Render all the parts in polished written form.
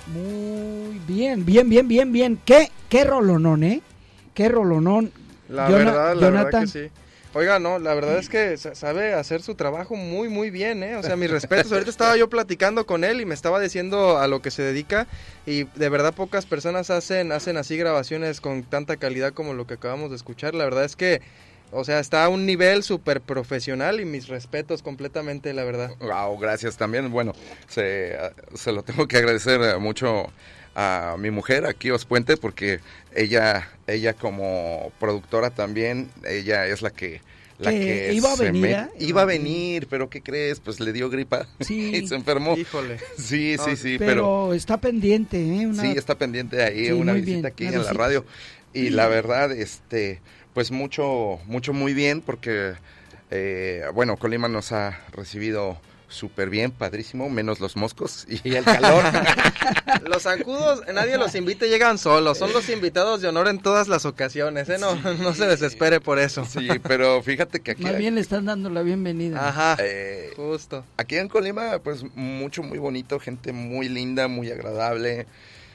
Muy bien, bien. ¿Qué rolonón, eh? ¿Qué rolonón? La verdad que sí. Oiga, no, la verdad es que sabe hacer su trabajo muy, muy bien, ¿eh? O sea, mis respetos. Ahorita estaba yo platicando con él y me estaba diciendo a lo que se dedica y de verdad pocas personas hacen así grabaciones con tanta calidad como lo que acabamos de escuchar. La verdad es que, o sea, está a un nivel súper profesional y mis respetos completamente, la verdad. Wow, gracias también. Bueno, se lo tengo que agradecer mucho a mi mujer, a Kios Puente, porque ella como productora también, ella es la que iba a venir, iba a venir, pero ¿qué crees? Pues le dio gripa y se enfermó. Híjole. Sí, pero está pendiente, Sí, está pendiente ahí una visita aquí en la radio. Y la verdad, pues mucho muy bien, porque bueno, Colima nos ha recibido súper bien, padrísimo, menos los moscos y el calor. Los zancudos, nadie los invita y llegan solos, son los invitados de honor en todas las ocasiones, no se desespere por eso. Sí, pero fíjate que aquí... Más bien le están dando la bienvenida. Ajá, justo. Aquí en Colima, pues muy bonito, gente muy linda, muy agradable,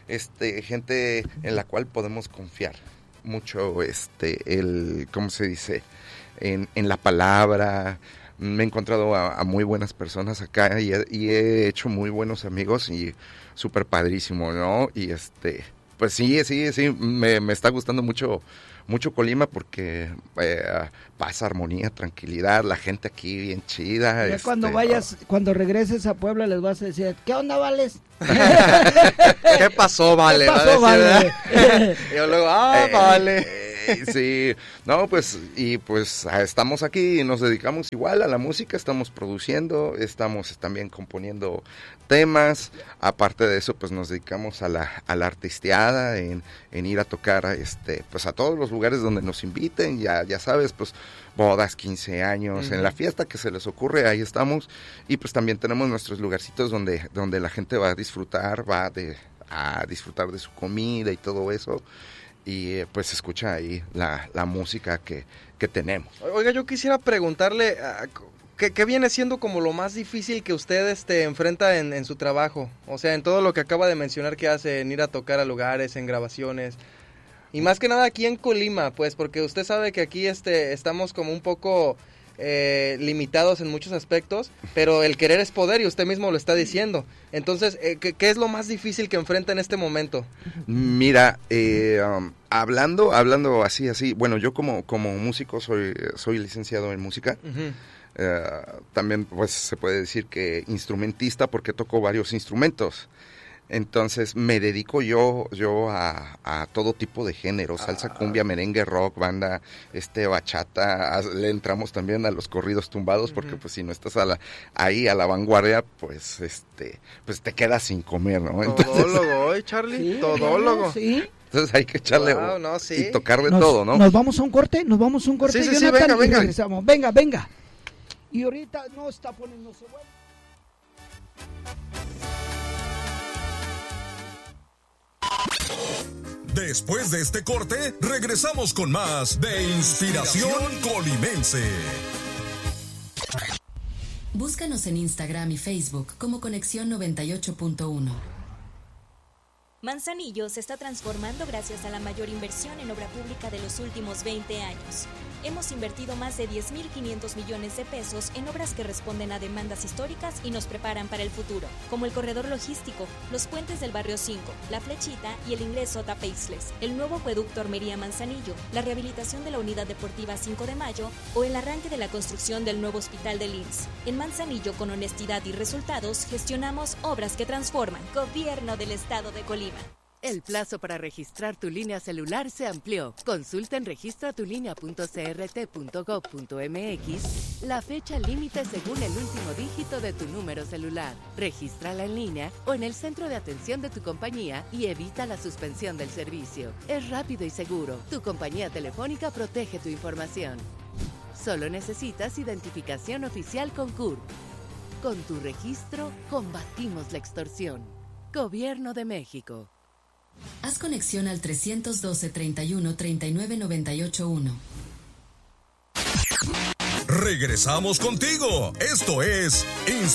gente en la cual podemos confiar mucho, ¿cómo se dice? En la palabra. Me he encontrado a muy buenas personas acá y he hecho muy buenos amigos y súper padrísimo, ¿no? Y pues sí, me está gustando mucho Colima porque pasa armonía, tranquilidad, la gente aquí bien chida. Ya cuando regreses a Puebla les vas a decir, ¿qué onda, Vales? ¿Qué pasó, Vale? ¿Qué pasó, Vale? Y yo luego, Vale. Sí, no, pues estamos aquí y nos dedicamos igual a la música, estamos produciendo, estamos también componiendo temas, aparte de eso pues nos dedicamos a la artisteada, en ir a tocar pues a todos los lugares donde nos inviten, ya sabes, pues bodas, 15 años, en la fiesta que se les ocurre, ahí estamos, y pues también tenemos nuestros lugarcitos donde la gente va a disfrutar, a disfrutar de su comida y todo eso. Y pues escucha ahí la música que tenemos. Oiga, yo quisiera preguntarle, ¿qué viene siendo como lo más difícil que usted enfrenta en su trabajo? O sea, en todo lo que acaba de mencionar que hace, en ir a tocar a lugares, en grabaciones. Y más que nada aquí en Colima, pues, porque usted sabe que aquí estamos como un poco limitados en muchos aspectos, pero el querer es poder y usted mismo lo está diciendo. Entonces, ¿qué es lo más difícil que enfrenta en este momento? Mira, hablando así, bueno, yo como músico soy licenciado en música. También pues se puede decir que instrumentista porque toco varios instrumentos. Entonces me dedico yo a todo tipo de género, salsa, cumbia, merengue, rock, banda, bachata, le entramos también a los corridos tumbados, porque pues si no estás ahí a la vanguardia, pues pues te quedas sin comer, ¿no? Entonces, todólogo, Charlie, todólogo. Sí. Entonces hay que echarle y tocar de todo, ¿no? Nos vamos a un corte. Sí, Jonathan, venga. Regresamos. Venga. Y ahorita no está poniéndose bueno. Después de este corte, regresamos con más de Inspiración Colimense. Búscanos en Instagram y Facebook como Conexión 98.1. Manzanillo se está transformando gracias a la mayor inversión en obra pública de los últimos 20 años. Hemos invertido más de 10.500 millones de pesos en obras que responden a demandas históricas y nos preparan para el futuro, como el corredor logístico, los puentes del Barrio 5, la Flechita y el ingreso a Tapeixles, el nuevo acueducto Armería-Manzanillo, la rehabilitación de la unidad deportiva 5 de Mayo o el arranque de la construcción del nuevo hospital del IMSS. En Manzanillo, con honestidad y resultados, gestionamos obras que transforman. Gobierno del Estado de Colima. El plazo para registrar tu línea celular se amplió. Consulta en registratulinea.crt.gov.mx la fecha límite según el último dígito de tu número celular. Regístrala en línea o en el centro de atención de tu compañía y evita la suspensión del servicio. Es rápido y seguro. Tu compañía telefónica protege tu información. Solo necesitas identificación oficial con CURP. Con tu registro, combatimos la extorsión. Gobierno de México. Haz conexión al 312-31-3998-1. Regresamos contigo. Esto es